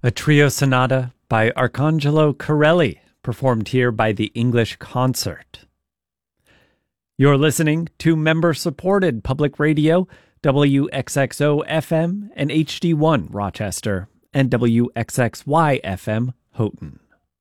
A trio sonata by Arcangelo Corelli, performed here by the English Concert. You're listening to member-supported public radio, WXXO FM and HD1 Rochester, and WXXY FM Houghton.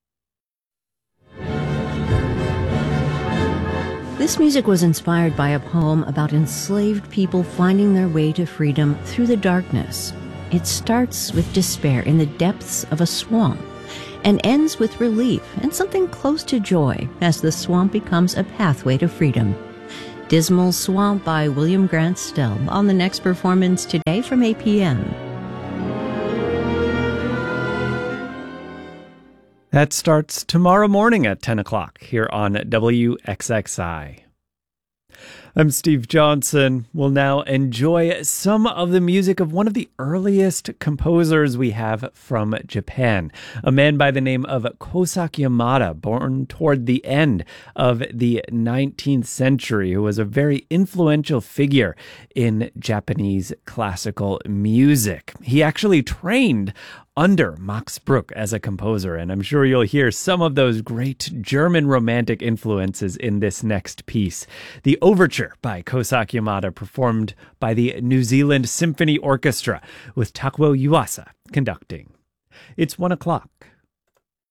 This music was inspired by a poem about enslaved people finding their way to freedom through the darkness. It starts with despair in the depths of a swamp and ends with relief and something close to joy as the swamp becomes a pathway to freedom. Dismal Swamp by William Grant Still on the next performance today from 8 p.m. That starts tomorrow morning at 10 o'clock here on WXXI. I'm Steve Johnson. We'll now enjoy some of the music of one of the earliest composers we have from Japan, a man by the name of Kosaki Yamada, born toward the end of the 19th century, who was a very influential figure in Japanese classical music. He actually trained under Max Bruch as a composer, and I'm sure you'll hear some of those great German romantic influences in this next piece. The Overture by Kosaki Yamada, performed by the New Zealand Symphony Orchestra, with Takuo Yuasa conducting. It's 1 o'clock.